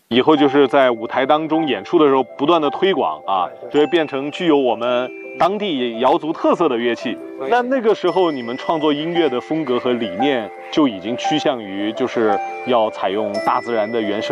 以后就是在舞台当中演出的时候不断的推广啊，就会变成具有我们当地瑶族特色的乐器。那个时候你们创作音乐的风格和理念就已经趋向于就是要采用大自然的原声。